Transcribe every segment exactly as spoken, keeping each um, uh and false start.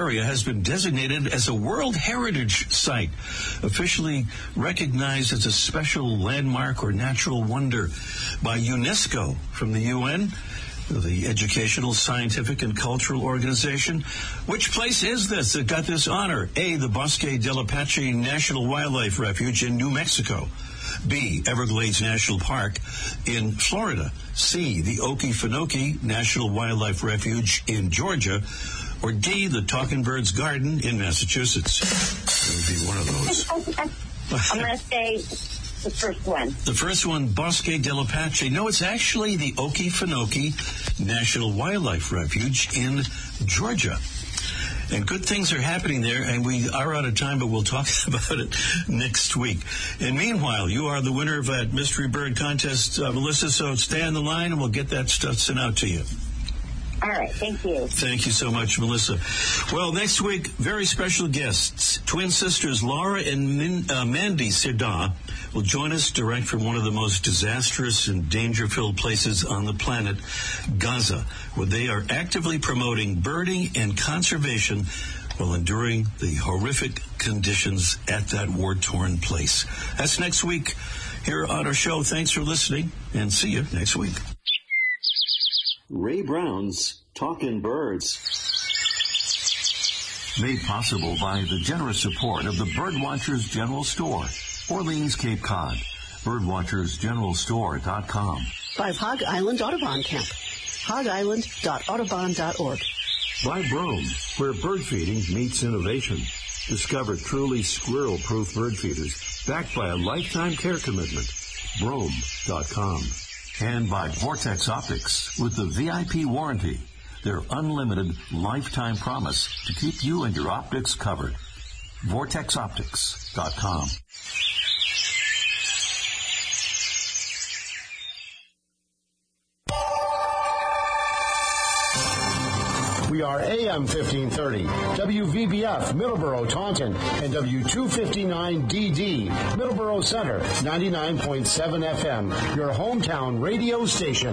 area has been designated as a World Heritage Site, officially recognized as a special landmark or natural wonder by UNESCO from the U N, the Educational, Scientific, and Cultural Organization. Which place is this that got this honor? A, the Bosque del Apache National Wildlife Refuge in New Mexico. B, Everglades National Park in Florida. C, the Okefenokee National Wildlife Refuge in Georgia. Or D, the Talking Birds Garden in Massachusetts. It would be one of those. I'm going to say the first one. The first one, Bosque del Apache. No, it's actually the Okefenokee National Wildlife Refuge in Georgia. And good things are happening there, and we are out of time, but we'll talk about it next week. And meanwhile, you are the winner of that Mystery Bird Contest, uh, Melissa, so stay on the line, and we'll get that stuff sent out to you. All right, thank you. Thank you so much, Melissa. Well, next week, very special guests. Twin sisters Laura and Min, uh, Mandy Siddha will join us direct from one of the most disastrous and danger-filled places on the planet, Gaza, where they are actively promoting birding and conservation while enduring the horrific conditions at that war-torn place. That's next week here on our show. Thanks for listening, and see you next week. Ray Brown's Talkin' Birds. Made possible by the generous support of the Birdwatchers General Store, Orleans, Cape Cod. birdwatchers general store dot com. By Hog Island Audubon Camp. hog island dot audubon dot org. By Brome, where bird feeding meets innovation. Discover truly squirrel-proof bird feeders backed by a lifetime care commitment. brome dot com. And by Vortex Optics with the V I P warranty, their unlimited lifetime promise to keep you and your optics covered. vortex optics dot com. We are A M fifteen thirty, W V B F, Middleborough, Taunton, and W two fifty-nine D D, Middleborough Center, ninety-nine point seven F M, your hometown radio station.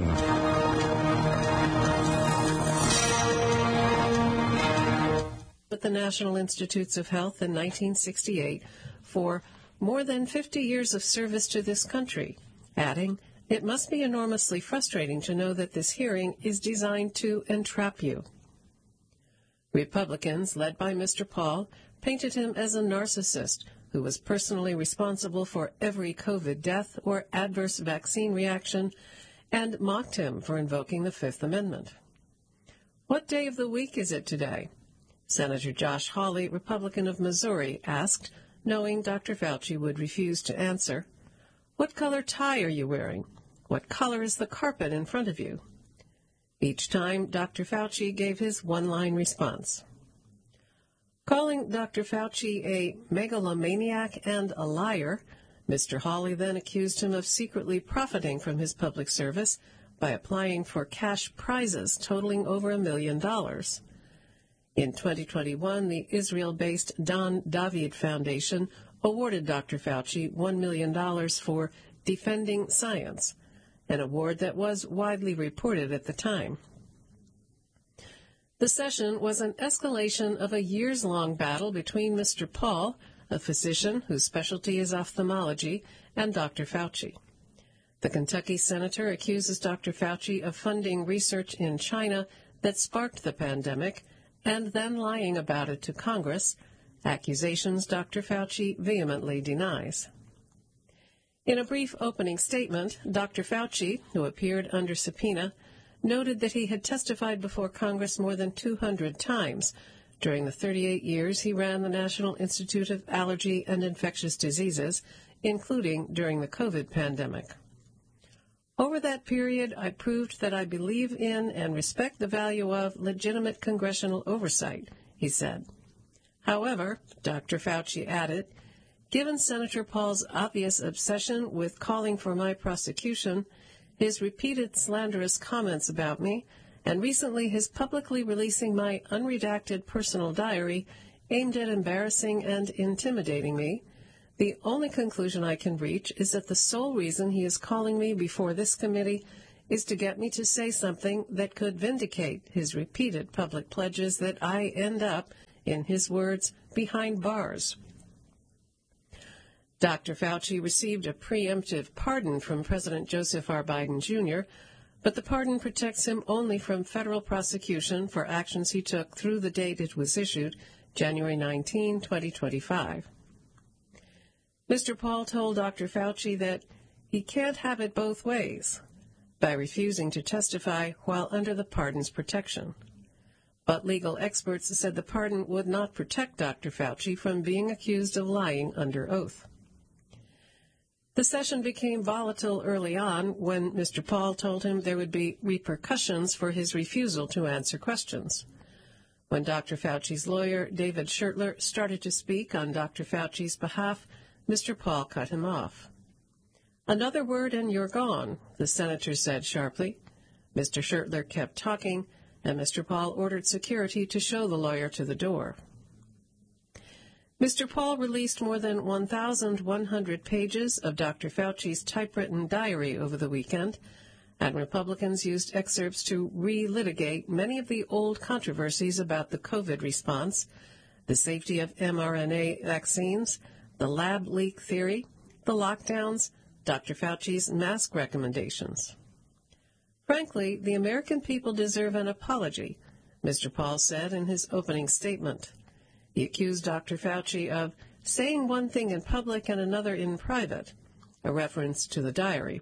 With the National Institutes of Health in nineteen sixty-eight for more than fifty years of service to this country, adding, "It must be enormously frustrating to know that this hearing is designed to entrap you." Republicans, led by Mister Paul, painted him as a narcissist who was personally responsible for every COVID death or adverse vaccine reaction, and mocked him for invoking the Fifth Amendment. What day of the week is it today? Senator Josh Hawley, Republican of Missouri, asked, knowing Doctor Fauci would refuse to answer. What color tie are you wearing? What color is the carpet in front of you? Each time, Doctor Fauci gave his one-line response. Calling Doctor Fauci a megalomaniac and a liar, Mister Hawley then accused him of secretly profiting from his public service by applying for cash prizes totaling over a million dollars. In twenty twenty-one, the Israel-based Don David Foundation awarded Doctor Fauci one million dollars for defending science, an award that was widely reported at the time. The session was an escalation of a years-long battle between Mister Paul, a physician whose specialty is ophthalmology, and Doctor Fauci. The Kentucky senator accuses Doctor Fauci of funding research in China that sparked the pandemic and then lying about it to Congress, accusations Doctor Fauci vehemently denies. In a brief opening statement, Doctor Fauci, who appeared under subpoena, noted that he had testified before Congress more than two hundred times during the thirty-eight years he ran the National Institute of Allergy and Infectious Diseases, including during the COVID pandemic. Over that period, I proved that I believe in and respect the value of legitimate congressional oversight, he said. However, Doctor Fauci added, given Senator Paul's obvious obsession with calling for my prosecution, his repeated slanderous comments about me, and recently his publicly releasing my unredacted personal diary aimed at embarrassing and intimidating me, the only conclusion I can reach is that the sole reason he is calling me before this committee is to get me to say something that could vindicate his repeated public pledges that I end up in his words, behind bars. Doctor Fauci received a preemptive pardon from President Joseph R. Biden, Junior, but the pardon protects him only from federal prosecution for actions he took through the date it was issued, January nineteenth, twenty twenty-five. Mister Paul told Doctor Fauci that he can't have it both ways by refusing to testify while under the pardon's protection. But legal experts said the pardon would not protect Doctor Fauci from being accused of lying under oath. The session became volatile early on when Mister Paul told him there would be repercussions for his refusal to answer questions. When Doctor Fauci's lawyer, David Schertler, started to speak on Doctor Fauci's behalf, Mister Paul cut him off. "Another word and you're gone," the senator said sharply. Mister Schertler kept talking, and Mister Paul ordered security to show the lawyer to the door. Mister Paul released more than one thousand one hundred pages of Doctor Fauci's typewritten diary over the weekend, and Republicans used excerpts to re-litigate many of the old controversies about the COVID response, the safety of mRNA vaccines, the lab leak theory, the lockdowns, Doctor Fauci's mask recommendations. Frankly, the American people deserve an apology, Mister Paul said in his opening statement. He accused Doctor Fauci of saying one thing in public and another in private, a reference to the diary.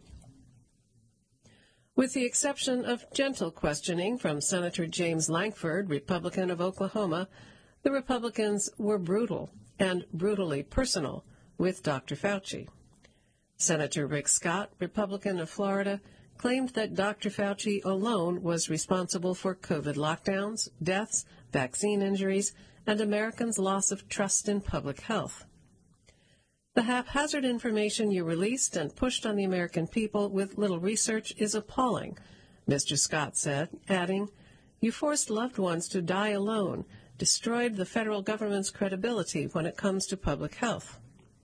With the exception of gentle questioning from Senator James Lankford, Republican of Oklahoma, the Republicans were brutal and brutally personal with Doctor Fauci. Senator Rick Scott, Republican of Florida, claimed that Doctor Fauci alone was responsible for COVID lockdowns, deaths, vaccine injuries, and Americans' loss of trust in public health. "The haphazard information you released and pushed on the American people with little research is appalling," Mister Scott said, adding, "You forced loved ones to die alone, destroyed the federal government's credibility when it comes to public health."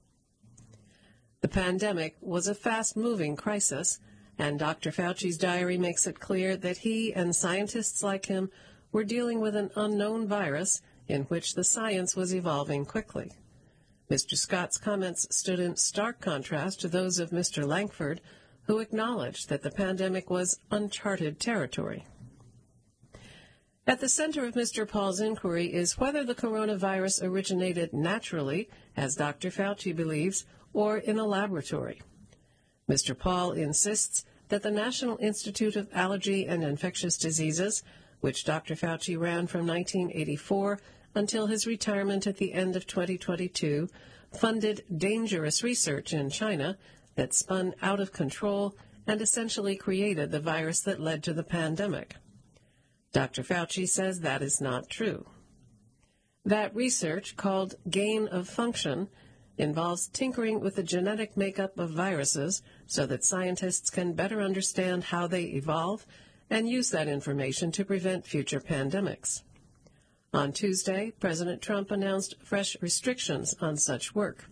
The pandemic was a fast-moving crisis, and Doctor Fauci's diary makes it clear that he and scientists like him were dealing with an unknown virus in which the science was evolving quickly. Mister Scott's comments stood in stark contrast to those of Mister Lankford, who acknowledged that the pandemic was uncharted territory. At the center of Mister Paul's inquiry is whether the coronavirus originated naturally, as Doctor Fauci believes, or in a laboratory. Mister Paul insists that the National Institute of Allergy and Infectious Diseases, which Doctor Fauci ran from nineteen eighty-four until his retirement at the end of twenty twenty-two, funded dangerous research in China that spun out of control and essentially created the virus that led to the pandemic. Doctor Fauci says that is not true. That research, called gain of function, involves tinkering with the genetic makeup of viruses so that scientists can better understand how they evolve and use that information to prevent future pandemics. On Tuesday, President Trump announced fresh restrictions on such work.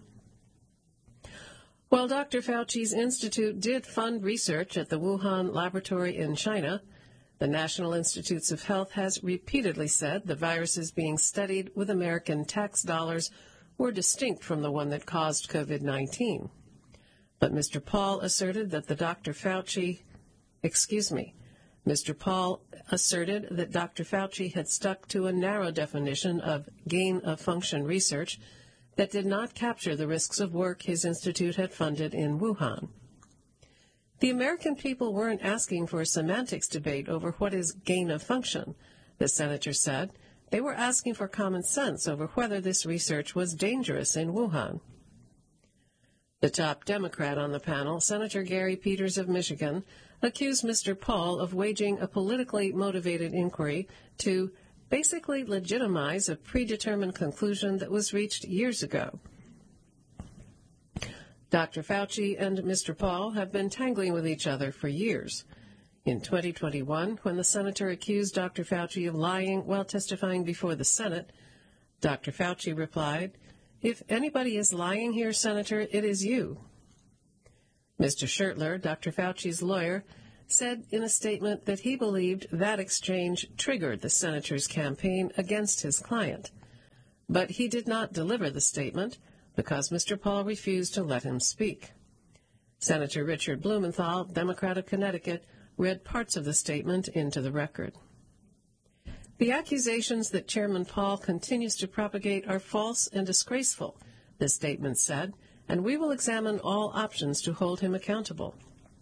While Doctor Fauci's institute did fund research at the Wuhan laboratory in China, the National Institutes of Health has repeatedly said the viruses being studied with American tax dollars were distinct from the one that caused COVID nineteen. But Mister Paul asserted that the Doctor Fauci, excuse me, Mister Paul asserted that Doctor Fauci had stuck to a narrow definition of gain-of-function research that did not capture the risks of work his institute had funded in Wuhan. The American people weren't asking for a semantics debate over what is gain-of-function, the senator said. They were asking for common sense over whether this research was dangerous in Wuhan. The top Democrat on the panel, Senator Gary Peters of Michigan, accused Mister Paul of waging a politically motivated inquiry to basically legitimize a predetermined conclusion that was reached years ago. Doctor Fauci and Mister Paul have been tangling with each other for years. In twenty twenty-one, when the senator accused Doctor Fauci of lying while testifying before the Senate, Doctor Fauci replied, "If anybody is lying here, Senator, it is you." Mister Schertler, Doctor Fauci's lawyer, said in a statement that he believed that exchange triggered the senator's campaign against his client. but he did not deliver the statement because Mister Paul refused to let him speak. Senator Richard Blumenthal, Democrat of Connecticut, read parts of the statement into the record. The accusations that Chairman Paul continues to propagate are false and disgraceful, the statement said, and we will examine all options to hold him accountable.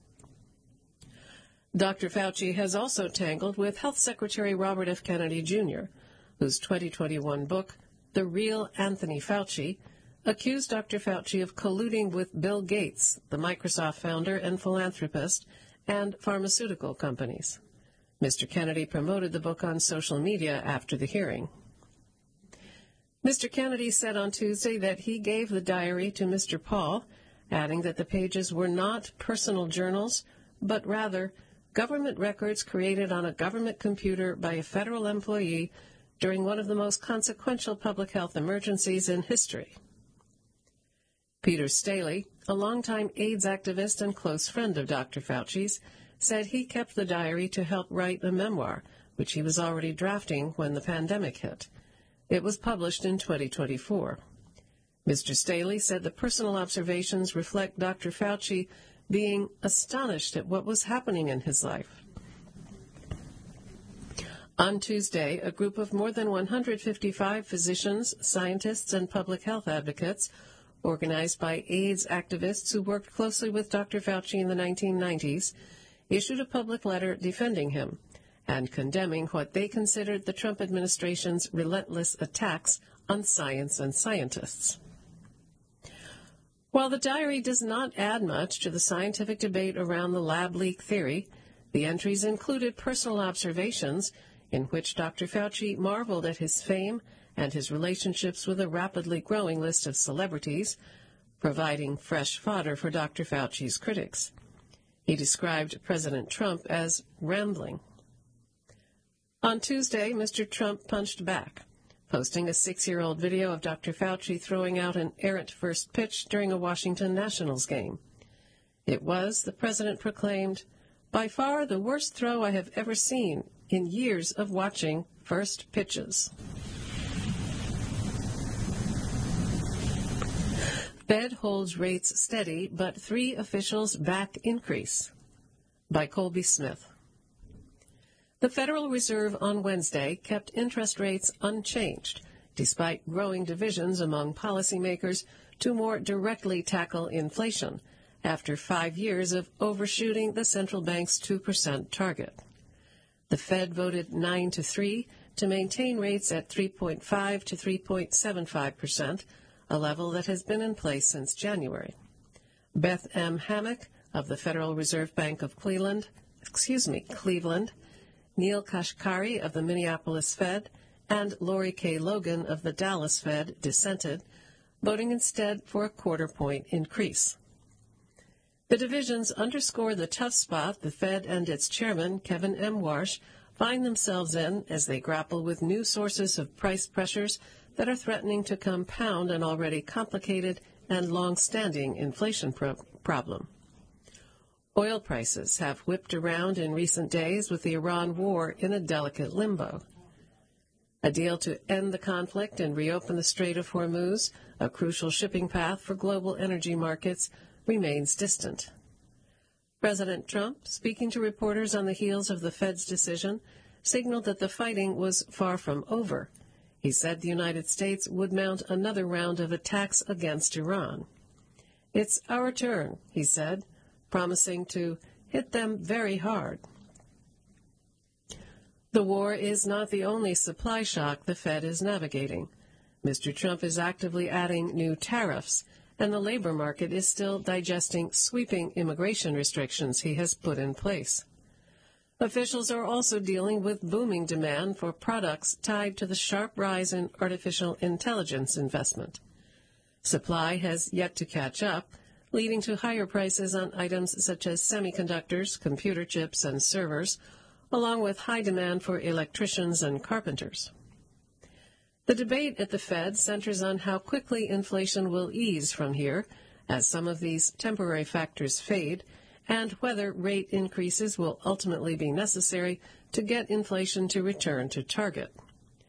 Doctor Fauci has also tangled with Health Secretary Robert F. Kennedy, Junior, whose twenty twenty-one book, The Real Anthony Fauci, accused Doctor Fauci of colluding with Bill Gates, the Microsoft founder and philanthropist, and pharmaceutical companies. Mister Kennedy promoted the book on social media after the hearing. Mister Kennedy said on Tuesday that he gave the diary to Mister Paul, adding that the pages were not personal journals, but rather government records created on a government computer by a federal employee during one of the most consequential public health emergencies in history. Peter Staley, a longtime AIDS activist and close friend of Doctor Fauci's, said he kept the diary to help write a memoir, which he was already drafting when the pandemic hit. It was published in twenty twenty-four. Mister Staley said the personal observations reflect Doctor Fauci being astonished at what was happening in his life. On Tuesday, a group of more than one hundred fifty-five physicians, scientists, and public health advocates, organized by AIDS activists who worked closely with Doctor Fauci in the nineteen nineties, issued a public letter defending him and condemning what they considered the Trump administration's relentless attacks on science and scientists. While the diary does not add much to the scientific debate around the lab leak theory, the entries included personal observations in which Doctor Fauci marveled at his fame and his relationships with a rapidly growing list of celebrities, providing fresh fodder for Doctor Fauci's critics. He described President Trump as rambling. On Tuesday, Mister Trump punched back, posting a six-year-old video of Doctor Fauci throwing out an errant first pitch during a Washington Nationals game. It was, the president proclaimed, by far the worst throw I have ever seen in years of watching first pitches. Fed holds rates steady, but three officials back increase. By Colby Smith. The Federal Reserve on Wednesday kept interest rates unchanged, despite growing divisions among policymakers to more directly tackle inflation, after five years of overshooting the central bank's two percent target. The Fed voted nine to three to maintain rates at three point five to three point seven five percent, a level that has been in place since January. Beth M. Hammack of the Federal Reserve Bank of Cleveland, excuse me, Cleveland, Neil Kashkari of the Minneapolis Fed, and Lori K. Logan of the Dallas Fed dissented, voting instead for a quarter-point increase. The divisions underscore the tough spot the Fed and its chairman, Kevin M. Warsh, find themselves in as they grapple with new sources of price pressures that are threatening to compound an already complicated and long-standing inflation pro- problem. Oil prices have whipped around in recent days with the Iran war in a delicate limbo. A deal to end the conflict and reopen the Strait of Hormuz, a crucial shipping path for global energy markets, remains distant. President Trump, speaking to reporters on the heels of the Fed's decision, signaled that the fighting was far from over. He said the United States would mount another round of attacks against Iran. It's our turn, he said, promising to hit them very hard. The war is not the only supply shock the Fed is navigating. Mister Trump is actively adding new tariffs, and the labor market is still digesting sweeping immigration restrictions he has put in place. Officials are also dealing with booming demand for products tied to the sharp rise in artificial intelligence investment. Supply has yet to catch up, leading to higher prices on items such as semiconductors, computer chips, and servers, along with high demand for electricians and carpenters. The debate at the Fed centers on how quickly inflation will ease from here as some of these temporary factors fade, and whether rate increases will ultimately be necessary to get inflation to return to target.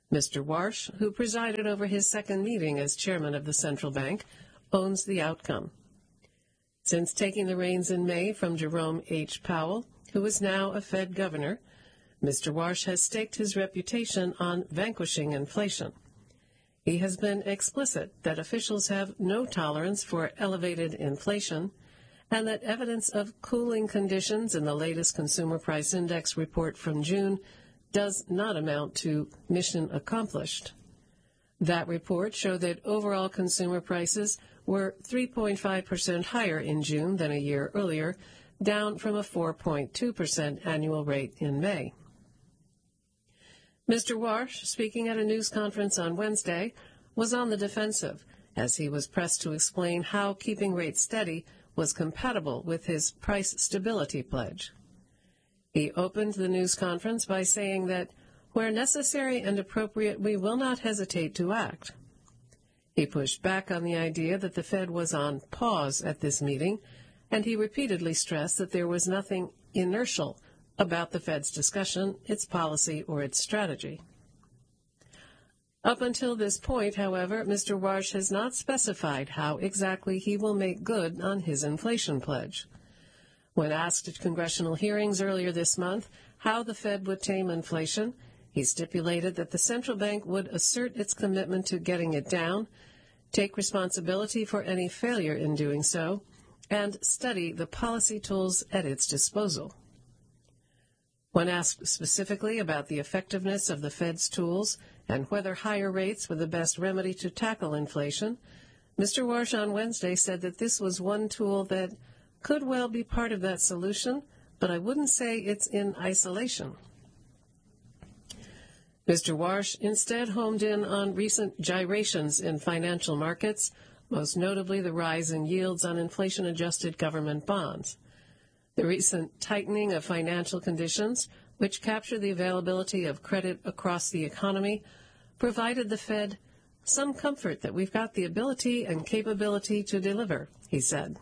Mister Warsh, who presided over his second meeting as chairman of the central bank, owns the outcome. Since taking the reins in May from Jerome H. Powell, who is now a Fed governor, Mister Warsh has staked his reputation on vanquishing inflation. He has been explicit that officials have no tolerance for elevated inflation and that evidence of cooling conditions in the latest Consumer Price Index report from June does not amount to mission accomplished. That report showed that overall consumer prices were three point five percent higher in June than a year earlier, down from a four point two percent annual rate in May. Mister Warsh, speaking at a news conference on Wednesday, was on the defensive as he was pressed to explain how keeping rates steady was compatible with his price stability pledge. He opened the news conference by saying that, where necessary and appropriate, we will not hesitate to act. He pushed back on the idea that the Fed was on pause at this meeting, and he repeatedly stressed that there was nothing inertial about the Fed's discussion, its policy, or its strategy. Up until this point, however, Mister Warsh has not specified how exactly he will make good on his inflation pledge. When asked at congressional hearings earlier this month how the Fed would tame inflation, he stipulated that the central bank would assert its commitment to getting it down, take responsibility for any failure in doing so, and study the policy tools at its disposal. When asked specifically about the effectiveness of the Fed's tools and whether higher rates were the best remedy to tackle inflation, Mister Warsh on Wednesday said that this was one tool that could well be part of that solution, but I wouldn't say it's in isolation. Mister Warsh instead homed in on recent gyrations in financial markets, most notably the rise in yields on inflation-adjusted government bonds. The recent tightening of financial conditions, which capture the availability of credit across the economy, provided the Fed some comfort that we've got the ability and capability to deliver, he said.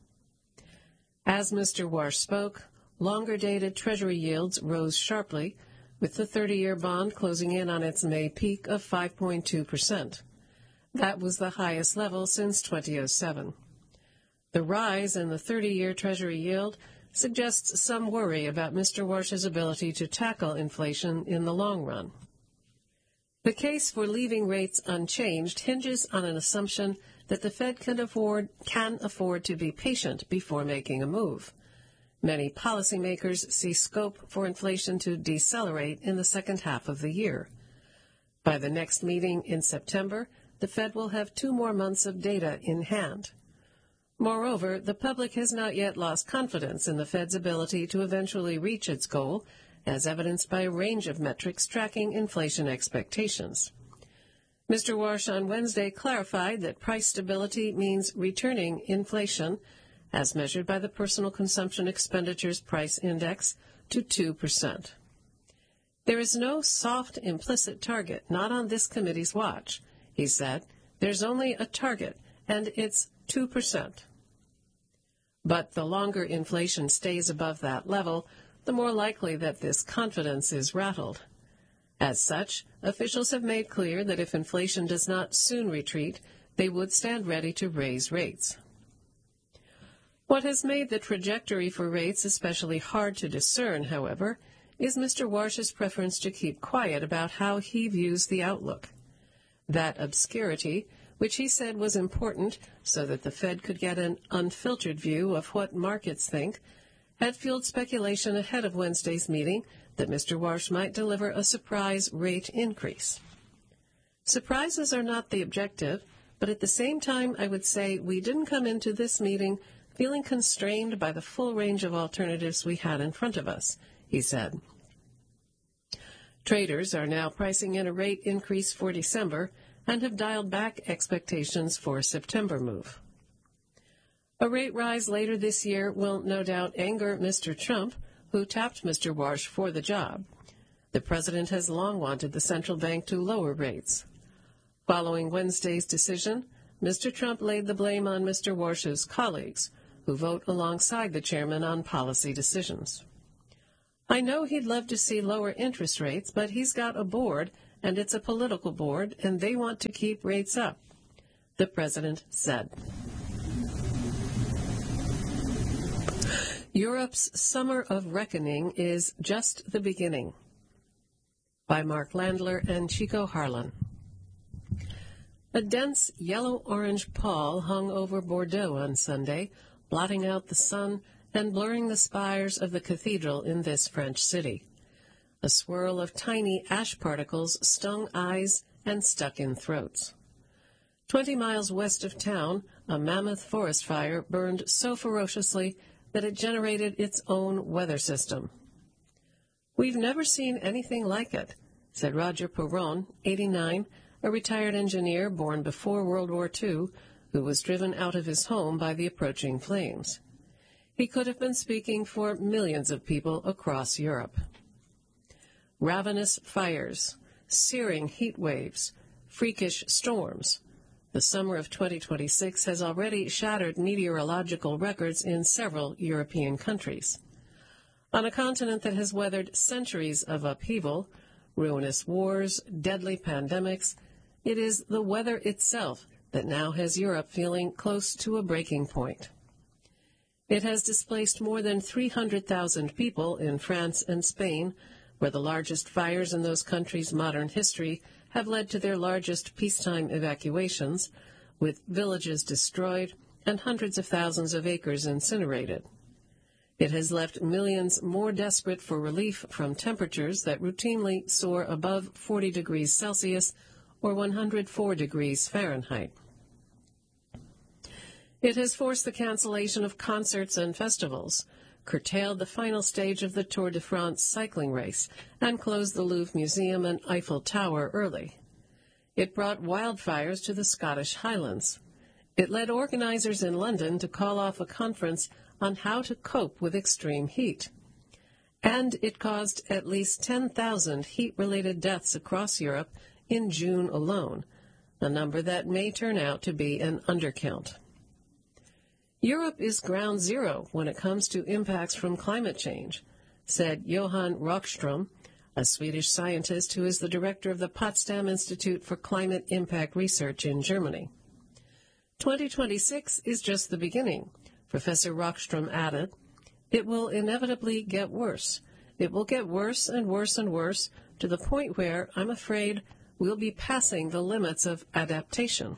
As Mister Warsh spoke, longer-dated Treasury yields rose sharply, with the thirty-year bond closing in on its May peak of five point two percent. That was the highest level since two thousand seven. The rise in the thirty-year Treasury yield suggests some worry about Mister Warsh's ability to tackle inflation in the long run. The case for leaving rates unchanged hinges on an assumption that the Fed can afford, can afford to be patient before making a move. Many policymakers see scope for inflation to decelerate in the second half of the year. By the next meeting in September, the Fed will have two more months of data in hand. Moreover, the public has not yet lost confidence in the Fed's ability to eventually reach its goal, as evidenced by a range of metrics tracking inflation expectations. Mister Warsh on Wednesday clarified that price stability means returning inflation, as measured by the Personal Consumption Expenditures Price Index, to two percent. There is no soft implicit target, not on this committee's watch, he said. There's only a target, and it's two percent. But the longer inflation stays above that level, the more likely that this confidence is rattled. As such, officials have made clear that if inflation does not soon retreat, they would stand ready to raise rates. What has made the trajectory for rates especially hard to discern, however, is Mister Warsh's preference to keep quiet about how he views the outlook. That obscurity, which he said was important so that the Fed could get an unfiltered view of what markets think, had fueled speculation ahead of Wednesday's meeting that Mister Warsh might deliver a surprise rate increase. Surprises are not the objective, but at the same time, I would say we didn't come into this meeting feeling constrained by the full range of alternatives we had in front of us, he said. Traders are now pricing in a rate increase for December and have dialed back expectations for a September move. A rate rise later this year will no doubt anger Mister Trump, who tapped Mister Warsh for the job. The president has long wanted the central bank to lower rates. Following Wednesday's decision, Mister Trump laid the blame on Mister Warsh's colleagues, who vote alongside the chairman on policy decisions. I know he'd love to see lower interest rates, but he's got a board, and it's a political board, and they want to keep rates up, the president said. Europe's Summer of Reckoning is just the beginning. By Mark Landler and Chico Harlan. A dense yellow-orange pall hung over Bordeaux on Sunday, blotting out the sun and blurring the spires of the cathedral in this French city. A swirl of tiny ash particles stung eyes and stuck in throats. Twenty miles west of town, a mammoth forest fire burned so ferociously that it generated its own weather system. "We've never seen anything like it," said Roger Perron, eighty-nine, a retired engineer born before World War Two, who was driven out of his home by the approaching flames. He could have been speaking for millions of people across Europe. Ravenous fires, searing heat waves, freakish storms. The summer of twenty twenty-six has already shattered meteorological records in several European countries. On a continent that has weathered centuries of upheaval, ruinous wars, deadly pandemics, it is the weather itself that now has Europe feeling close to a breaking point. It has displaced more than three hundred thousand people in France and Spain, where the largest fires in those countries' modern history have led to their largest peacetime evacuations, with villages destroyed and hundreds of thousands of acres incinerated. It has left millions more desperate for relief from temperatures that routinely soar above forty degrees Celsius or one hundred four degrees Fahrenheit. It has forced the cancellation of concerts and festivals, curtailed the final stage of the Tour de France cycling race, and closed the Louvre Museum and Eiffel Tower early. It brought wildfires to the Scottish Highlands. It led organizers in London to call off a conference on how to cope with extreme heat. And it caused at least ten thousand heat-related deaths across Europe in June alone, a number that may turn out to be an undercount. Europe is ground zero when it comes to impacts from climate change, said Johan Rockström, a Swedish scientist who is the director of the Potsdam Institute for Climate Impact Research in Germany. twenty twenty-six is just the beginning, Professor Rockström added. It will inevitably get worse. It will get worse and worse and worse to the point where, I'm afraid, we'll be passing the limits of adaptation.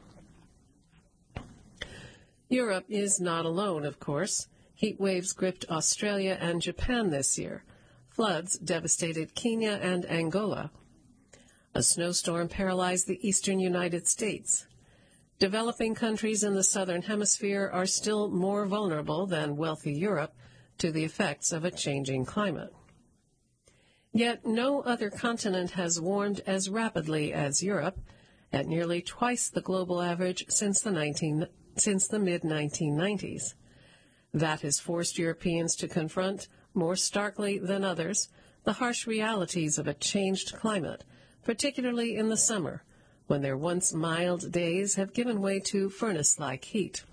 Europe is not alone, of course. Heat waves gripped Australia and Japan this year. Floods devastated Kenya and Angola. A snowstorm paralyzed the eastern United States. Developing countries in the southern hemisphere are still more vulnerable than wealthy Europe to the effects of a changing climate. Yet no other continent has warmed as rapidly as Europe, at nearly twice the global average since the nineteen since the mid nineteen nineties. That has forced Europeans to confront, more starkly than others, the harsh realities of a changed climate, particularly in the summer, when their once mild days have given way to furnace-like heat.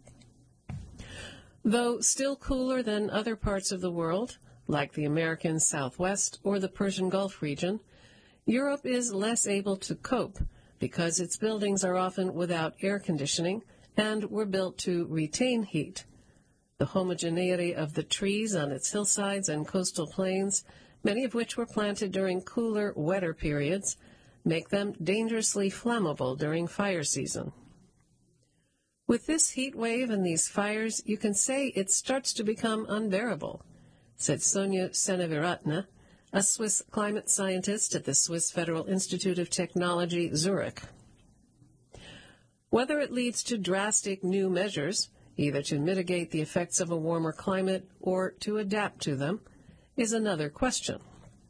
Though still cooler than other parts of the world, like the American Southwest or the Persian Gulf region, Europe is less able to cope because its buildings are often without air conditioning and were built to retain heat. The homogeneity of the trees on its hillsides and coastal plains, many of which were planted during cooler, wetter periods, make them dangerously flammable during fire season. With this heat wave and these fires, you can say it starts to become unbearable, said Sonia Seneviratne, a Swiss climate scientist at the Swiss Federal Institute of Technology, Zurich. Whether it leads to drastic new measures, either to mitigate the effects of a warmer climate or to adapt to them, is another question.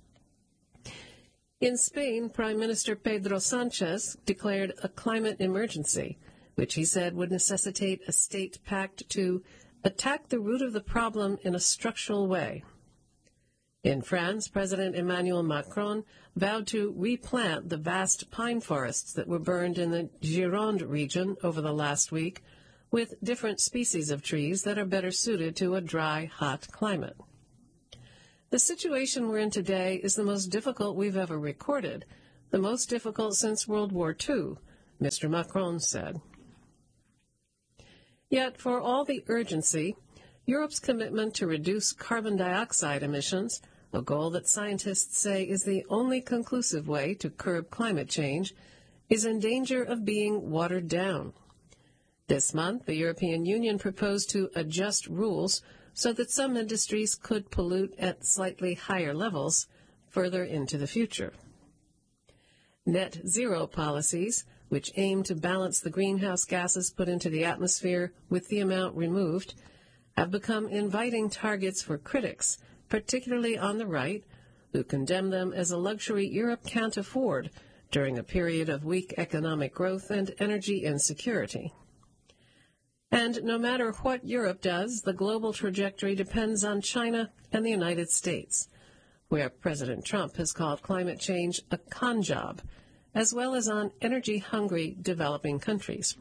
In Spain, Prime Minister Pedro Sanchez declared a climate emergency, which he said would necessitate a state pact to attack the root of the problem in a structural way. In France, President Emmanuel Macron vowed to replant the vast pine forests that were burned in the Gironde region over the last week with different species of trees that are better suited to a dry, hot climate. The situation we're in today is the most difficult we've ever recorded, the most difficult since World War Two, Mister Macron said. Yet, for all the urgency, Europe's commitment to reduce carbon dioxide emissions, a goal that scientists say is the only conclusive way to curb climate change, is in danger of being watered down. This month, the European Union proposed to adjust rules so that some industries could pollute at slightly higher levels further into the future. Net zero policies, which aim to balance the greenhouse gases put into the atmosphere with the amount removed, have become inviting targets for critics, particularly on the right, who condemn them as a luxury Europe can't afford during a period of weak economic growth and energy insecurity. And no matter what Europe does, the global trajectory depends on China and the United States, where President Trump has called climate change a con job, as well as on energy-hungry developing countries.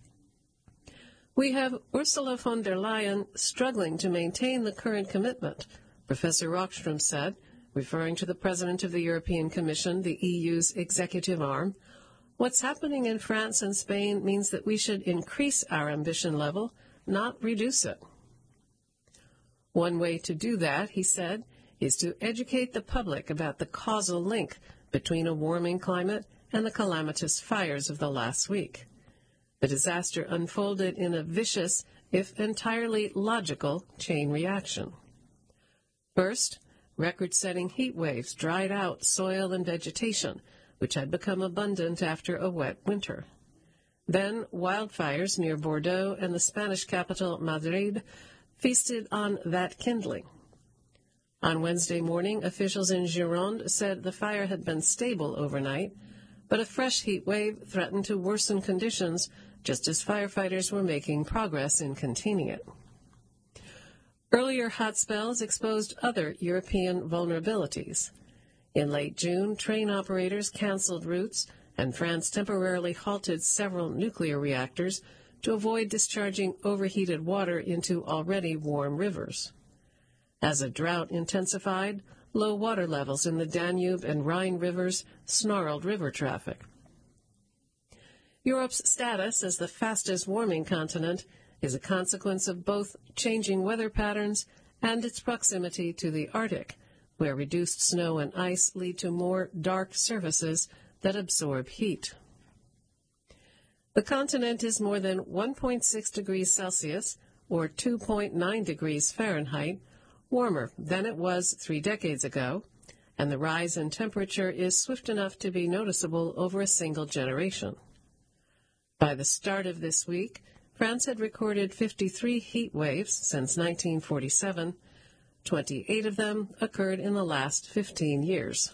We have Ursula von der Leyen struggling to maintain the current commitment, Professor Rockström said, referring to the President of the European Commission, the E U's executive arm. What's happening in France and Spain means that we should increase our ambition level, not reduce it. One way to do that, he said, is to educate the public about the causal link between a warming climate and the calamitous fires of the last week. The disaster unfolded in a vicious, if entirely logical, chain reaction. First, record-setting heat waves dried out soil and vegetation, which had become abundant after a wet winter. Then, wildfires near Bordeaux and the Spanish capital, Madrid, feasted on that kindling. On Wednesday morning, officials in Gironde said the fire had been stable overnight, but a fresh heat wave threatened to worsen conditions just as firefighters were making progress in containing it. Earlier hot spells exposed other European vulnerabilities. In late June, train operators canceled routes, and France temporarily halted several nuclear reactors to avoid discharging overheated water into already warm rivers. As a drought intensified, low water levels in the Danube and Rhine rivers snarled river traffic. Europe's status as the fastest warming continent is a consequence of both changing weather patterns and its proximity to the Arctic, where reduced snow and ice lead to more dark surfaces that absorb heat. The continent is more than one point six degrees Celsius, or two point nine degrees Fahrenheit, warmer than it was three decades ago, and the rise in temperature is swift enough to be noticeable over a single generation. By the start of this week, France had recorded fifty-three heat waves since nineteen forty-seven. twenty-eight of them occurred in the last fifteen years.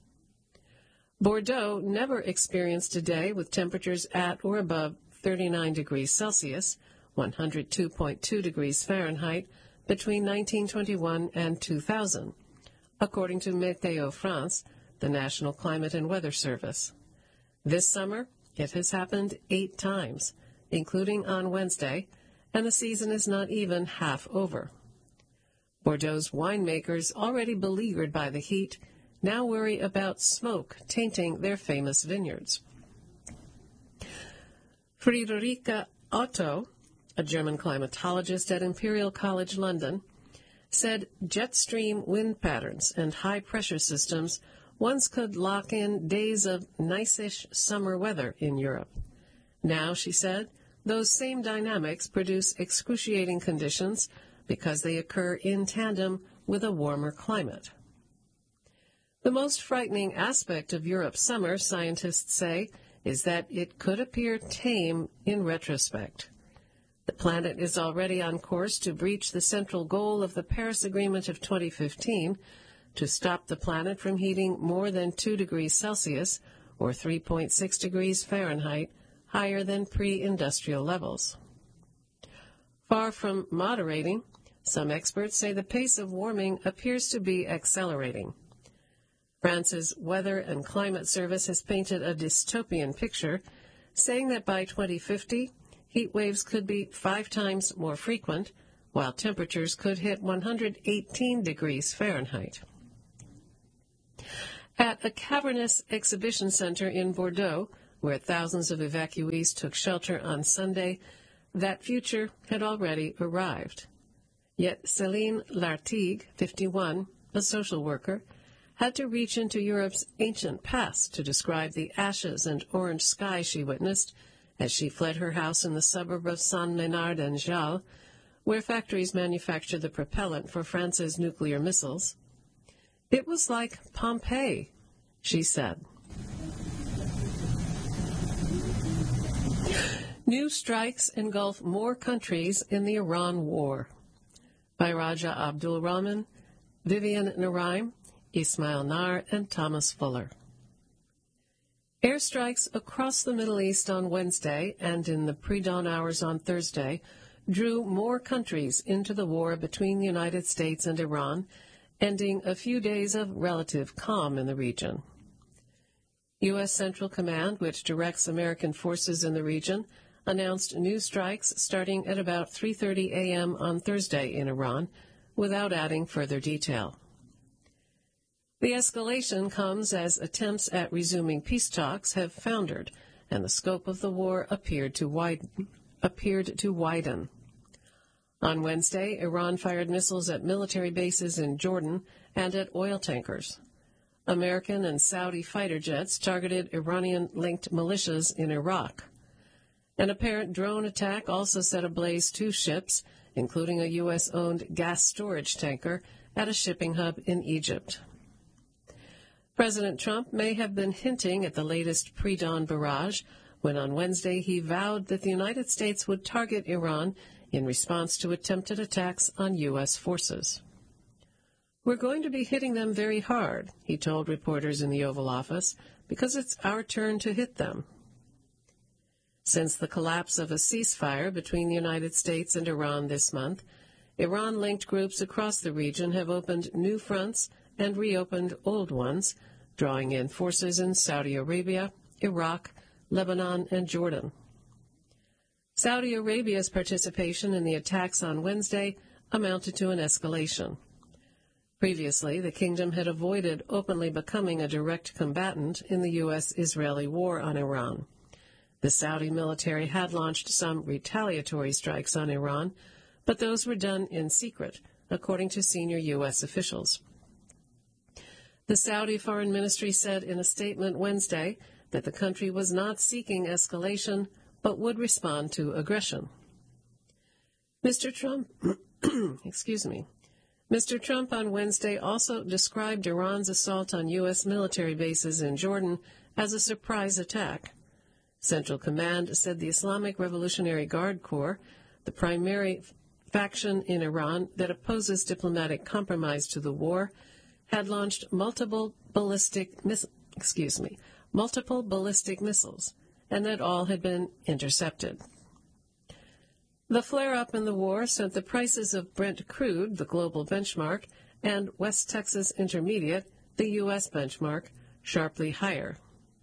Bordeaux never experienced a day with temperatures at or above thirty-nine degrees Celsius, one hundred two point two degrees Fahrenheit, between nineteen twenty-one and two thousand, according to Météo France, the National Climate and Weather Service. This summer, it has happened eight times, including on Wednesday, and the season is not even half over. Bordeaux's winemakers, already beleaguered by the heat, now worry about smoke tainting their famous vineyards. Friederike Otto, a German climatologist at Imperial College London, said jet stream wind patterns and high-pressure systems once could lock in days of nice-ish summer weather in Europe. Now, she said, those same dynamics produce excruciating conditions because they occur in tandem with a warmer climate. The most frightening aspect of Europe's summer, scientists say, is that it could appear tame in retrospect. The planet is already on course to breach the central goal of the Paris Agreement of twenty fifteen to stop the planet from heating more than two degrees Celsius, or three point six degrees Fahrenheit, higher than pre-industrial levels. Far from moderating, some experts say the pace of warming appears to be accelerating. France's Weather and Climate Service has painted a dystopian picture, saying that by twenty fifty, heat waves could be five times more frequent, while temperatures could hit one hundred eighteen degrees Fahrenheit. At a cavernous exhibition center in Bordeaux, where thousands of evacuees took shelter on Sunday, that future had already arrived. Yet Céline Lartigue, fifty-one, a social worker, had to reach into Europe's ancient past to describe the ashes and orange sky she witnessed as she fled her house in the suburb of Saint-Ménard-en-Jalles, where factories manufacture the propellant for France's nuclear missiles. It was like Pompeii, she said. New strikes engulf more countries in the Iran war. By Raja Abdul Rahman, Vivian Naraim, Ismail Nar, and Thomas Fuller. Airstrikes across the Middle East on Wednesday and in the pre-dawn hours on Thursday drew more countries into the war between the United States and Iran, ending a few days of relative calm in the region. U S. Central Command, which directs American forces in the region, announced new strikes starting at about three thirty a.m. on Thursday in Iran, without adding further detail. The escalation comes as attempts at resuming peace talks have foundered, and the scope of the war appeared to widen. appeared to widen. On Wednesday, Iran fired missiles at military bases in Jordan and at oil tankers. American and Saudi fighter jets targeted Iranian-linked militias in Iraq. An apparent drone attack also set ablaze two ships, including a U S-owned gas storage tanker, at a shipping hub in Egypt. President Trump may have been hinting at the latest pre-dawn barrage when on Wednesday he vowed that the United States would target Iran in response to attempted attacks on U S forces. "We're going to be hitting them very hard," he told reporters in the Oval Office, "because it's our turn to hit them." Since the collapse of a ceasefire between the United States and Iran this month, Iran-linked groups across the region have opened new fronts and reopened old ones, drawing in forces in Saudi Arabia, Iraq, Lebanon, and Jordan. Saudi Arabia's participation in the attacks on Wednesday amounted to an escalation. Previously, the kingdom had avoided openly becoming a direct combatant in the U S-Israeli war on Iran. The Saudi military had launched some retaliatory strikes on Iran, but those were done in secret, according to senior U S officials. The Saudi Foreign Ministry said in a statement Wednesday that the country was not seeking escalation, but would respond to aggression. Mister Trump, excuse me, Mister Trump on Wednesday also described Iran's assault on U S military bases in Jordan as a surprise attack. Central Command said the Islamic Revolutionary Guard Corps, the primary faction in Iran that opposes diplomatic compromise to the war, had launched multiple ballistic miss- excuse me, multiple ballistic missiles, and that all had been intercepted. The flare-up in the war sent the prices of Brent crude, the global benchmark, and West Texas Intermediate, the U S benchmark, sharply higher.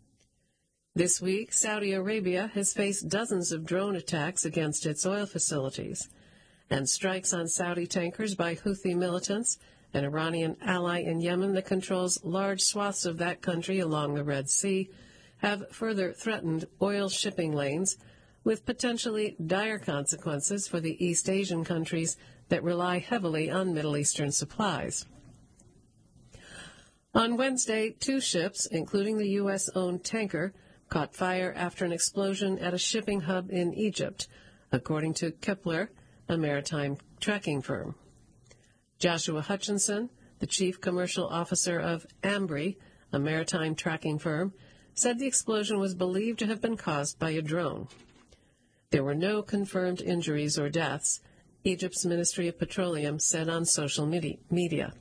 This week, Saudi Arabia has faced dozens of drone attacks against its oil facilities, and strikes on Saudi tankers by Houthi militants, an Iranian ally in Yemen that controls large swaths of that country along the Red Sea, have further threatened oil shipping lanes, with potentially dire consequences for the East Asian countries that rely heavily on Middle Eastern supplies. On Wednesday, two ships, including the U S-owned tanker, caught fire after an explosion at a shipping hub in Egypt, according to Kepler, a maritime tracking firm. Joshua Hutchinson, the chief commercial officer of Ambri, a maritime tracking firm, said the explosion was believed to have been caused by a drone. There were no confirmed injuries or deaths, Egypt's Ministry of Petroleum said on social media.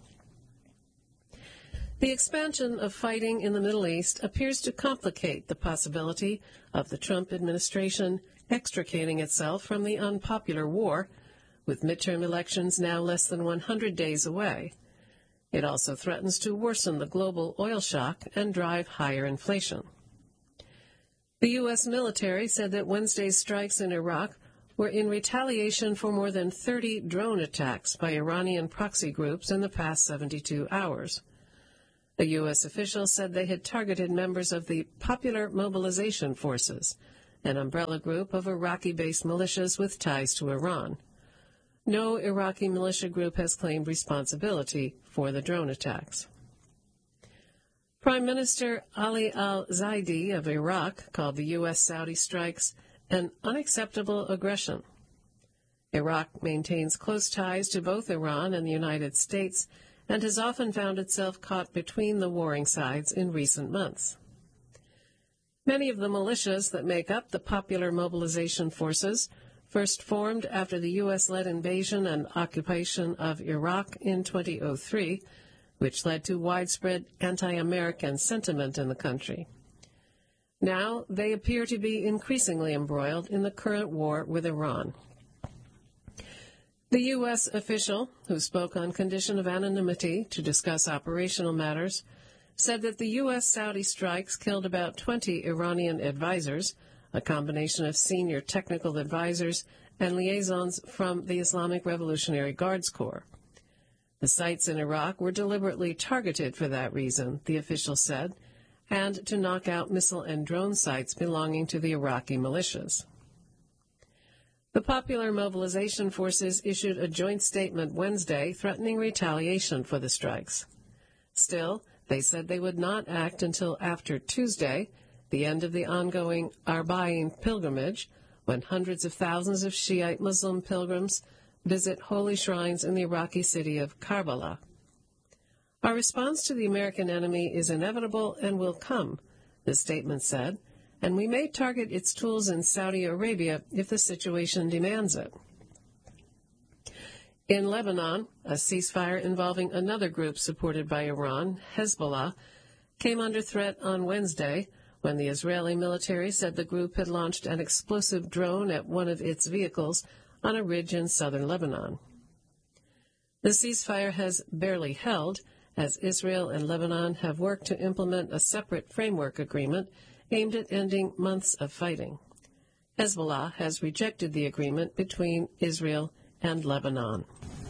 The expansion of fighting in the Middle East appears to complicate the possibility of the Trump administration extricating itself from the unpopular war, with midterm elections now less than one hundred days away. It also threatens to worsen the global oil shock and drive higher inflation. The U S military said that Wednesday's strikes in Iraq were in retaliation for more than thirty drone attacks by Iranian proxy groups in the past seventy-two hours. A U S official said they had targeted members of the Popular Mobilization Forces, an umbrella group of Iraqi-based militias with ties to Iran. No Iraqi militia group has claimed responsibility for the drone attacks. Prime Minister Ali al-Zaidi of Iraq called the U S Saudi strikes an unacceptable aggression. Iraq maintains close ties to both Iran and the United States and has often found itself caught between the warring sides in recent months. Many of the militias that make up the Popular Mobilization Forces first formed after the U S-led invasion and occupation of Iraq in two thousand three, which led to widespread anti-American sentiment in the country. Now they appear to be increasingly embroiled in the current war with Iran. The U S official, who spoke on condition of anonymity to discuss operational matters, said that the U S-Saudi strikes killed about twenty Iranian advisors, a combination of senior technical advisors and liaisons from the Islamic Revolutionary Guards Corps. The sites in Iraq were deliberately targeted for that reason, the official said, and to knock out missile and drone sites belonging to the Iraqi militias. The Popular Mobilization Forces issued a joint statement Wednesday threatening retaliation for the strikes. Still, they said they would not act until after Tuesday, the end of the ongoing Arba'in pilgrimage, when hundreds of thousands of Shiite Muslim pilgrims visit holy shrines in the Iraqi city of Karbala. Our response to the American enemy is inevitable and will come, the statement said, and we may target its tools in Saudi Arabia if the situation demands it. In Lebanon, a ceasefire involving another group supported by Iran, Hezbollah, came under threat on Wednesday when the Israeli military said the group had launched an explosive drone at one of its vehicles on a ridge in southern Lebanon. The ceasefire has barely held, as Israel and Lebanon have worked to implement a separate framework agreement aimed at ending months of fighting. Hezbollah has rejected the agreement between Israel and Lebanon.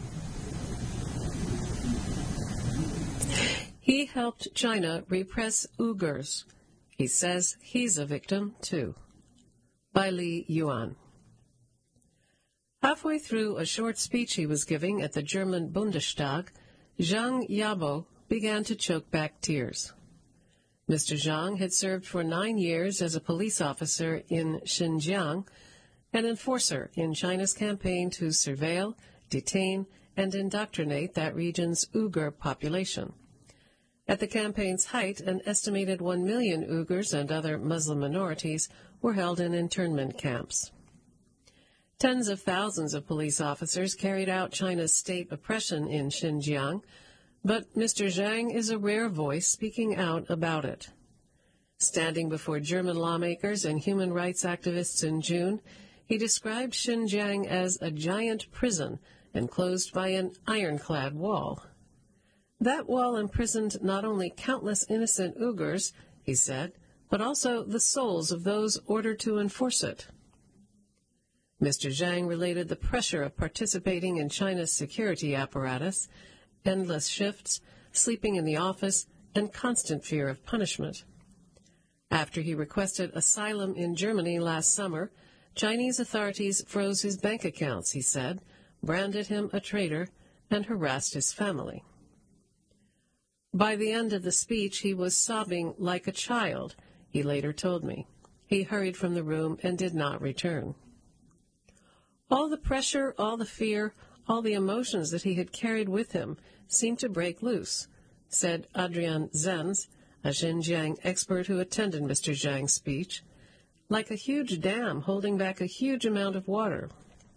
He helped China repress Uyghurs. He says he's a victim, too. By Li Yuan. Halfway through a short speech he was giving at the German Bundestag, Zhang Yabo began to choke back tears. Mister Zhang had served for nine years as a police officer in Xinjiang, an enforcer in China's campaign to surveil, detain, and indoctrinate that region's Uyghur population. At the campaign's height, an estimated one million Uyghurs and other Muslim minorities were held in internment camps. Tens of thousands of police officers carried out China's state oppression in Xinjiang, but Mister Zhang is a rare voice speaking out about it. Standing before German lawmakers and human rights activists in June, he described Xinjiang as a giant prison enclosed by an ironclad wall. That wall imprisoned not only countless innocent Uyghurs, he said, but also the souls of those ordered to enforce it. Mister Zhang related the pressure of participating in China's security apparatus, endless shifts, sleeping in the office, and constant fear of punishment. After he requested asylum in Germany last summer, Chinese authorities froze his bank accounts, he said, branded him a traitor, and harassed his family. By the end of the speech, he was sobbing like a child, he later told me. He hurried from the room and did not return. All the pressure, all the fear, all the emotions that he had carried with him seemed to break loose, said Adrian Zenz, a Xinjiang expert who attended Mister Zhang's speech, like a huge dam holding back a huge amount of water.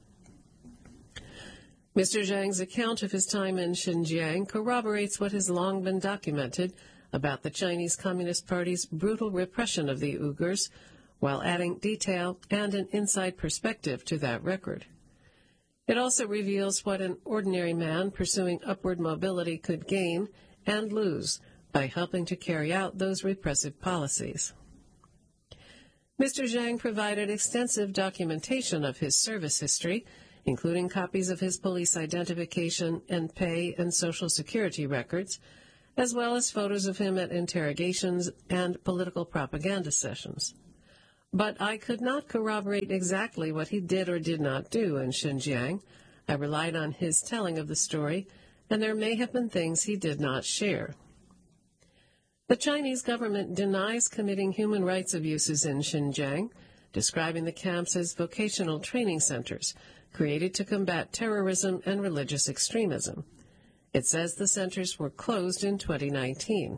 Mister Zhang's account of his time in Xinjiang corroborates what has long been documented about the Chinese Communist Party's brutal repression of the Uyghurs, while adding detail and an inside perspective to that record. It also reveals what an ordinary man pursuing upward mobility could gain and lose by helping to carry out those repressive policies. Mister Zhang provided extensive documentation of his service history, including copies of his police identification and pay and Social Security records, as well as photos of him at interrogations and political propaganda sessions. But I could not corroborate exactly what he did or did not do in Xinjiang. I relied on his telling of the story, and there may have been things he did not share. The Chinese government denies committing human rights abuses in Xinjiang, describing the camps as vocational training centers created to combat terrorism and religious extremism. It says the centers were closed in twenty nineteen.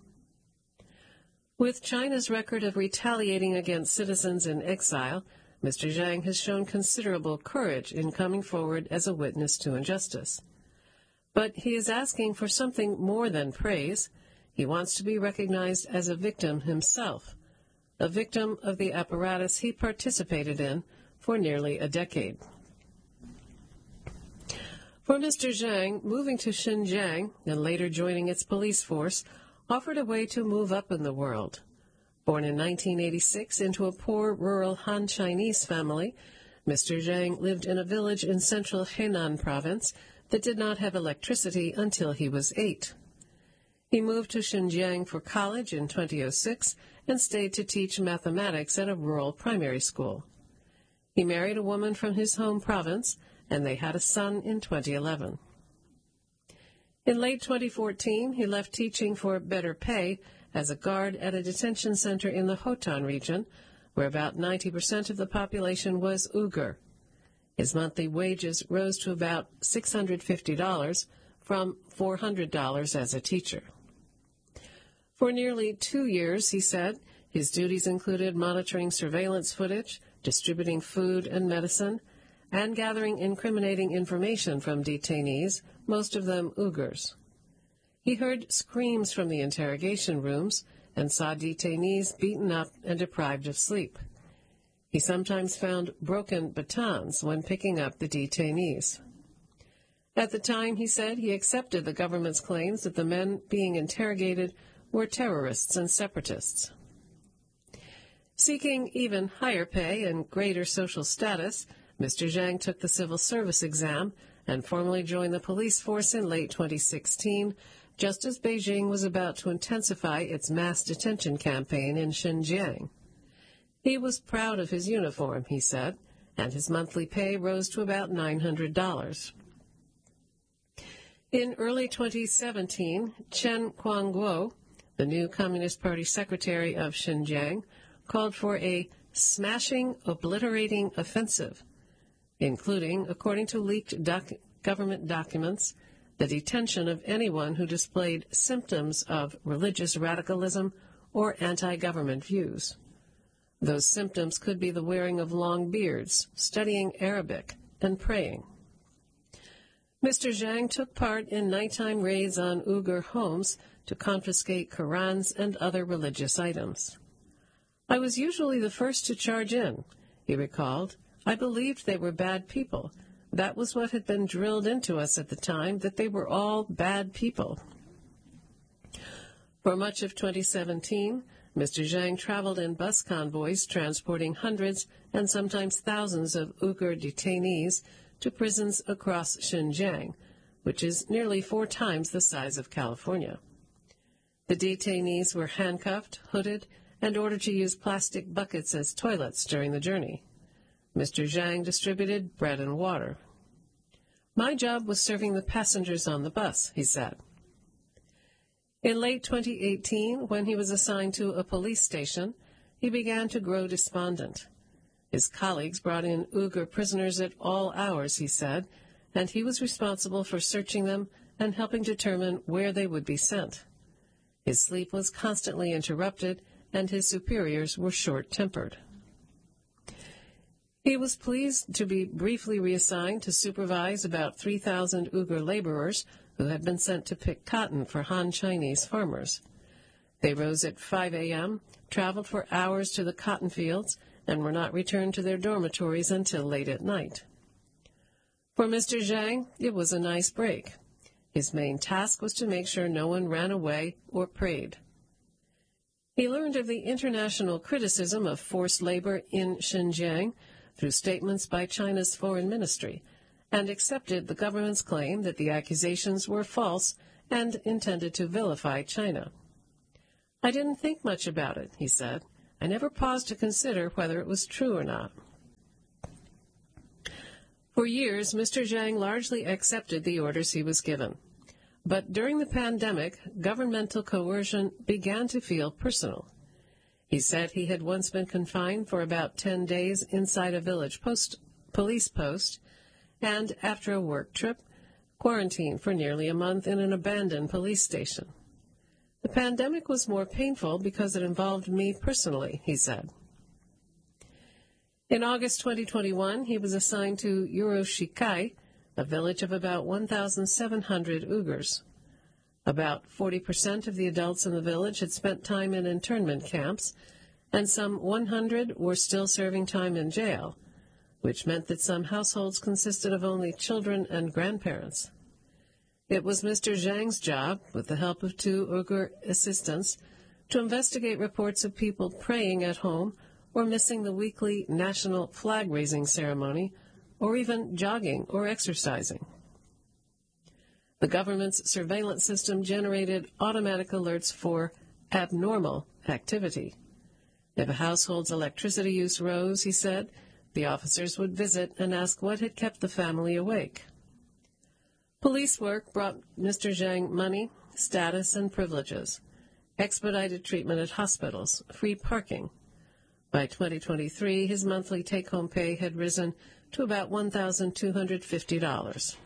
With China's record of retaliating against citizens in exile, Mister Zhang has shown considerable courage in coming forward as a witness to injustice. But he is asking for something more than praise. He wants to be recognized as a victim himself, a victim of the apparatus he participated in for nearly a decade. For Mister Zhang, moving to Xinjiang and later joining its police force offered a way to move up in the world. Born in nineteen eighty-six into a poor rural Han Chinese family, Mister Zhang lived in a village in central Henan province that did not have electricity until he was eight. He moved to Xinjiang for college in two thousand six and stayed to teach mathematics at a rural primary school. He married a woman from his home province, and they had a son in twenty eleven. In late twenty fourteen, he left teaching for better pay as a guard at a detention center in the Hotan region, where about ninety percent of the population was Uyghur. His monthly wages rose to about six hundred fifty dollars from four hundred dollars as a teacher. For nearly two years, he said, his duties included monitoring surveillance footage, distributing food and medicine, and gathering incriminating information from detainees, most of them Uyghurs. He heard screams from the interrogation rooms and saw detainees beaten up and deprived of sleep. He sometimes found broken batons when picking up the detainees. At the time, he said, he accepted the government's claims that the men being interrogated were terrorists and separatists. Seeking even higher pay and greater social status, Mister Zhang took the civil service exam and formally joined the police force in late twenty sixteen, just as Beijing was about to intensify its mass detention campaign in Xinjiang. He was proud of his uniform, he said, and his monthly pay rose to about nine hundred dollars. In early twenty seventeen, Chen Quanguo, the new Communist Party secretary of Xinjiang, called for a smashing, obliterating offensive, including, according to leaked doc- government documents, the detention of anyone who displayed symptoms of religious radicalism or anti-government views. Those symptoms could be the wearing of long beards, studying Arabic, and praying. Mister Zhang took part in nighttime raids on Uyghur homes to confiscate Qurans and other religious items. I was usually the first to charge in, he recalled. I believed they were bad people. That was what had been drilled into us at the time, that they were all bad people. For much of twenty seventeen, Mister Zhang traveled in bus convoys transporting hundreds and sometimes thousands of Uyghur detainees to prisons across Xinjiang, which is nearly four times the size of California. The detainees were handcuffed, hooded, and ordered to use plastic buckets as toilets during the journey. Mister Zhang distributed bread and water. My job was serving the passengers on the bus, he said. In late twenty eighteen, when he was assigned to a police station, he began to grow despondent. His colleagues brought in Uyghur prisoners at all hours, he said, and he was responsible for searching them and helping determine where they would be sent. His sleep was constantly interrupted, and his superiors were short-tempered. He was pleased to be briefly reassigned to supervise about three thousand Uyghur laborers who had been sent to pick cotton for Han Chinese farmers. They rose at five a.m., traveled for hours to the cotton fields, and were not returned to their dormitories until late at night. For Mister Zhang, it was a nice break. His main task was to make sure no one ran away or prayed. He learned of the international criticism of forced labor in Xinjiang through statements by China's foreign ministry, and accepted the government's claim that the accusations were false and intended to vilify China. "I didn't think much about it," he said. "I never paused to consider whether it was true or not." For years, Mister Zhang largely accepted the orders he was given. But during the pandemic, governmental coercion began to feel personal. He said he had once been confined for about ten days inside a village post, police post, and, after a work trip, quarantined for nearly a month in an abandoned police station. "The pandemic was more painful because it involved me personally," he said. In August twenty twenty-one, he was assigned to Urushikai, a village of about one thousand seven hundred Uyghurs. About forty percent of the adults in the village had spent time in internment camps, and some one hundred were still serving time in jail, which meant that some households consisted of only children and grandparents. It was Mister Zhang's job, with the help of two Uyghur assistants, to investigate reports of people praying at home or missing the weekly national flag-raising ceremony, or even jogging or exercising. The government's surveillance system generated automatic alerts for abnormal activity. If a household's electricity use rose, he said, the officers would visit and ask what had kept the family awake. Police work brought Mister Zhang money, status, and privileges, expedited treatment at hospitals, free parking. By twenty twenty-three, his monthly take-home pay had risen to about one thousand two hundred fifty dollars.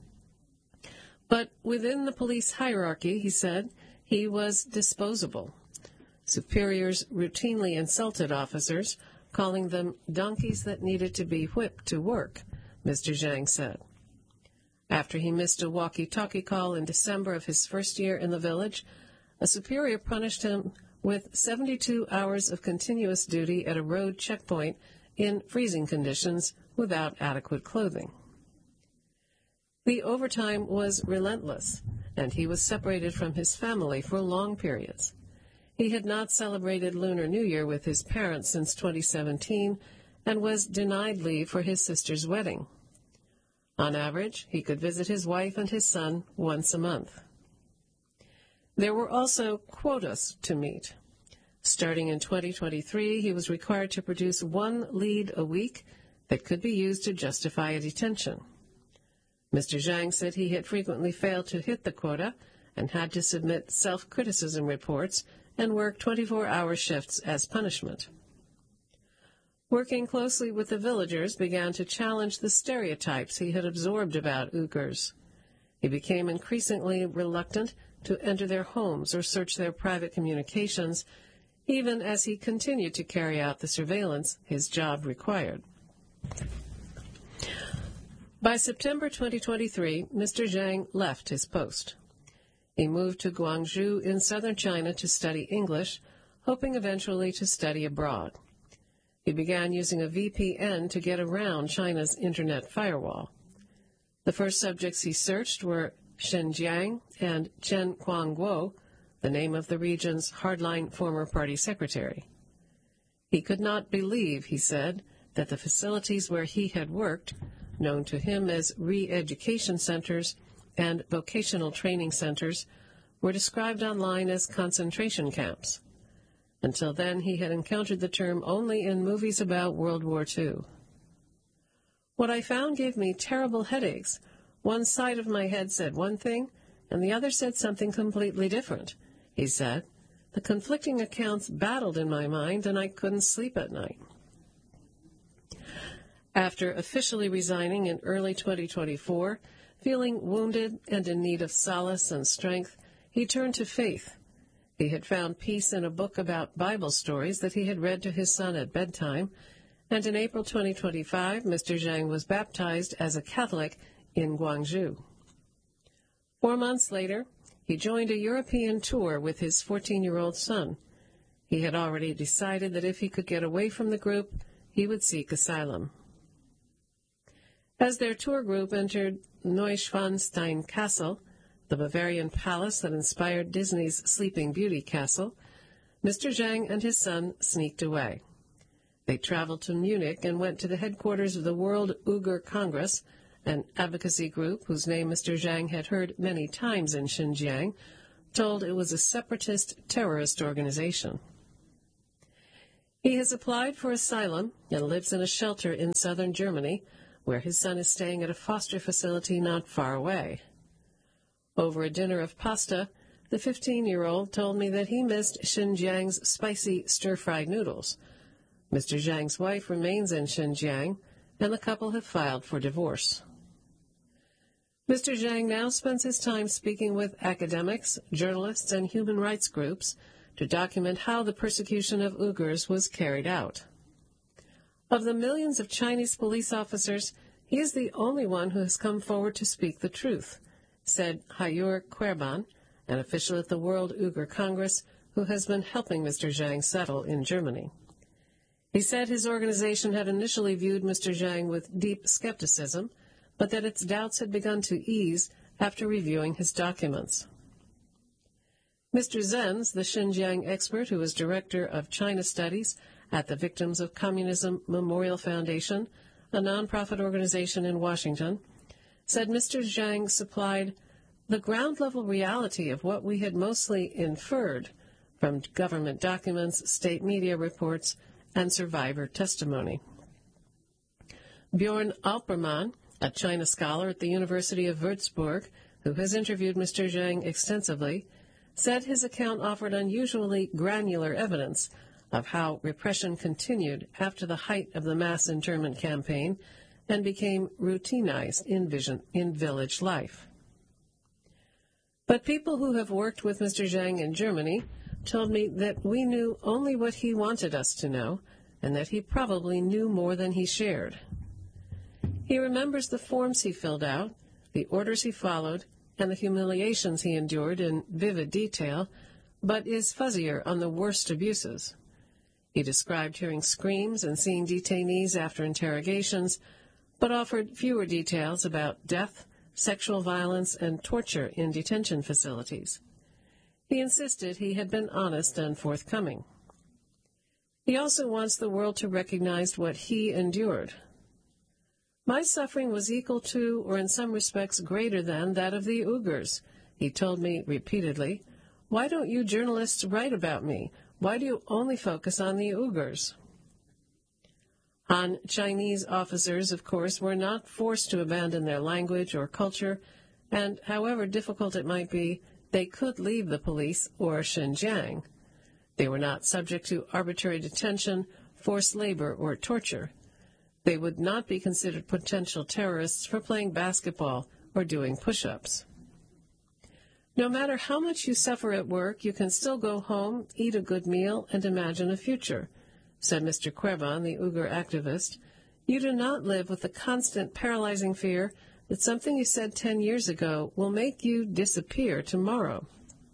But within the police hierarchy, he said, he was disposable. Superiors routinely insulted officers, calling them donkeys that needed to be whipped to work, Mister Zhang said. After he missed a walkie-talkie call in December of his first year in the village, a superior punished him with seventy-two hours of continuous duty at a road checkpoint in freezing conditions without adequate clothing. The overtime was relentless, and he was separated from his family for long periods. He had not celebrated Lunar New Year with his parents since twenty seventeen and was denied leave for his sister's wedding. On average, he could visit his wife and his son once a month. There were also quotas to meet. Starting in twenty twenty-three, he was required to produce one lead a week that could be used to justify a detention. Mister Zhang said he had frequently failed to hit the quota and had to submit self-criticism reports and work twenty-four hour shifts as punishment. Working closely with the villagers began to challenge the stereotypes he had absorbed about Uyghurs. He became increasingly reluctant to enter their homes or search their private communications, even as he continued to carry out the surveillance his job required. By September twenty twenty-three, Mister Zhang left his post. He moved to Guangzhou in southern China to study English, hoping eventually to study abroad. He began using a V P N to get around China's internet firewall. The first subjects he searched were Xinjiang and Chen Guangguo, the name of the region's hardline former party secretary. He could not believe, he said, that the facilities where he had worked, known to him as re-education centers and vocational training centers, were described online as concentration camps. Until then, he had encountered the term only in movies about World War Two. What I found gave me terrible headaches. One side of my head said one thing, and the other said something completely different, he said. The conflicting accounts battled in my mind, and I couldn't sleep at night. After officially resigning in early twenty twenty-four, feeling wounded and in need of solace and strength, he turned to faith. He had found peace in a book about Bible stories that he had read to his son at bedtime, and in April twenty twenty-five, Mister Zhang was baptized as a Catholic in Guangzhou. Four months later, he joined a European tour with his fourteen-year-old son. He had already decided that if he could get away from the group, he would seek asylum. As their tour group entered Neuschwanstein Castle, the Bavarian palace that inspired Disney's Sleeping Beauty castle, Mister Zhang and his son sneaked away. They traveled to Munich and went to the headquarters of the World Uyghur Congress, an advocacy group whose name Mister Zhang had heard many times in Xinjiang, told it was a separatist terrorist organization. He has applied for asylum and lives in a shelter in southern Germany, where his son is staying at a foster facility not far away. Over a dinner of pasta, the fifteen-year-old told me that he missed Xinjiang's spicy stir-fried noodles. Mister Zhang's wife remains in Xinjiang, and the couple have filed for divorce. Mister Zhang now spends his time speaking with academics, journalists, and human rights groups to document how the persecution of Uyghurs was carried out. Of the millions of Chinese police officers, he is the only one who has come forward to speak the truth, said Hayur Querban, an official at the World Uyghur Congress who has been helping Mister Zhang settle in Germany. He said his organization had initially viewed Mister Zhang with deep skepticism, but that its doubts had begun to ease after reviewing his documents. Mister Zenz, the Xinjiang expert who is director of China Studies at the Victims of Communism Memorial Foundation, a nonprofit organization in Washington, said Mister Zhang supplied the ground-level reality of what we had mostly inferred from government documents, state media reports, and survivor testimony. Bjorn Alpermann, a China scholar at the University of Würzburg, who has interviewed Mister Zhang extensively, said his account offered unusually granular evidence of how repression continued after the height of the mass internment campaign and became routinized in, vision, in village life. But people who have worked with Mister Zhang in Germany told me that we knew only what he wanted us to know, and that he probably knew more than he shared. He remembers the forms he filled out, the orders he followed, and the humiliations he endured in vivid detail, but is fuzzier on the worst abuses. He described hearing screams and seeing detainees after interrogations, but offered fewer details about death, sexual violence, and torture in detention facilities. He insisted he had been honest and forthcoming. He also wants the world to recognize what he endured. My suffering was equal to, or in some respects greater than, that of the Uyghurs, he told me repeatedly. Why don't you journalists write about me? Why do you only focus on the Uyghurs? Han Chinese officers, of course, were not forced to abandon their language or culture, and however difficult it might be, they could leave the police or Xinjiang. They were not subject to arbitrary detention, forced labor, or torture. They would not be considered potential terrorists for playing basketball or doing push-ups. No matter how much you suffer at work, you can still go home, eat a good meal, and imagine a future, said Mister Querban, the Uyghur activist. You do not live with the constant paralyzing fear that something you said ten years ago will make you disappear tomorrow.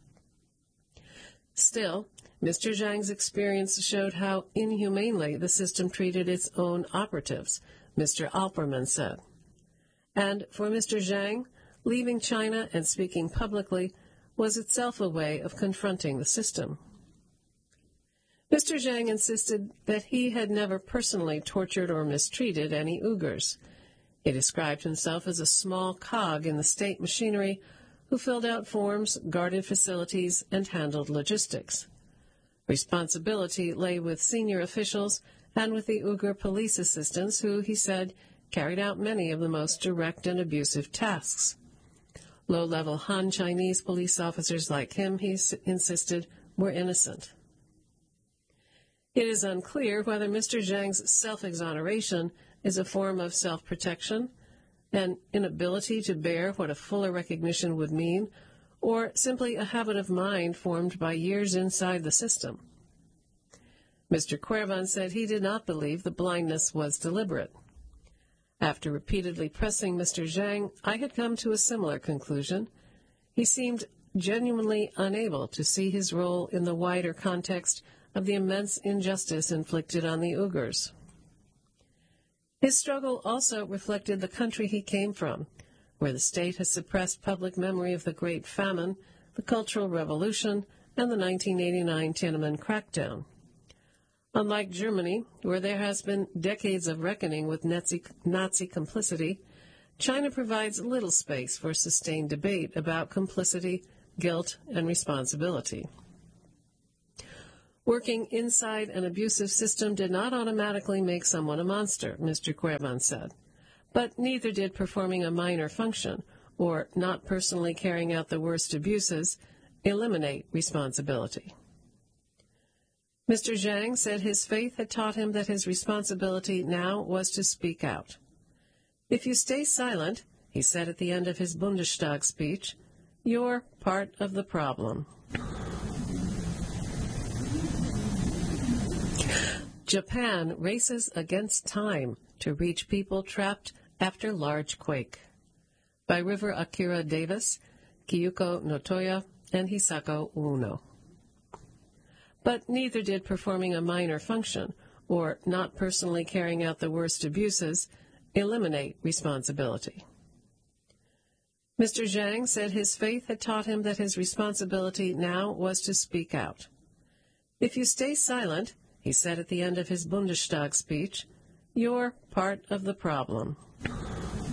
Still, Mister Zhang's experience showed how inhumanely the system treated its own operatives, Mister Alpermann said. And for Mister Zhang, leaving China and speaking publicly was itself a way of confronting the system. Mister Zhang insisted that he had never personally tortured or mistreated any Uyghurs. He described himself as a small cog in the state machinery who filled out forms, guarded facilities, and handled logistics. Responsibility lay with senior officials and with the Uyghur police assistants who, he said, carried out many of the most direct and abusive tasks. Low-level Han Chinese police officers like him, he insisted, were innocent. It is unclear whether Mister Zhang's self-exoneration is a form of self-protection, an inability to bear what a fuller recognition would mean, or simply a habit of mind formed by years inside the system. Mister Querban said he did not believe the blindness was deliberate. After repeatedly pressing Mister Zhang, I had come to a similar conclusion. He seemed genuinely unable to see his role in the wider context of the immense injustice inflicted on the Uyghurs. His struggle also reflected the country he came from, where the state has suppressed public memory of the Great Famine, the Cultural Revolution, and the nineteen eighty-nine Tiananmen crackdown. Unlike Germany, where there has been decades of reckoning with Nazi, Nazi complicity, China provides little space for sustained debate about complicity, guilt, and responsibility. Working inside an abusive system did not automatically make someone a monster, Mister Cuervan said, but neither did performing a minor function or not personally carrying out the worst abuses eliminate responsibility. Mister Zhang said his faith had taught him that his responsibility now was to speak out. If you stay silent, he said at the end of his Bundestag speech, you're part of the problem. Japan races against time to reach people trapped after large quake. By River Akira Davis, Kiyuko Notoya, and Hisako Uno. But neither did performing a minor function or not personally carrying out the worst abuses eliminate responsibility. Mister Zhang said his faith had taught him that his responsibility now was to speak out. If you stay silent, he said at the end of his Bundestag speech, you're part of the problem.